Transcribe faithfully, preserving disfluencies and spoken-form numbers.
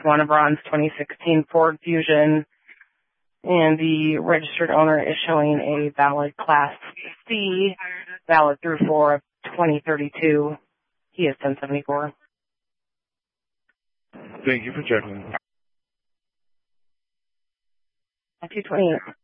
one, a bronze twenty sixteen Ford Fusion. And the registered owner is showing a valid Class C, valid through four of twenty thirty-two. He is ten seventy-four. Thank you for checking. two twenty-eight.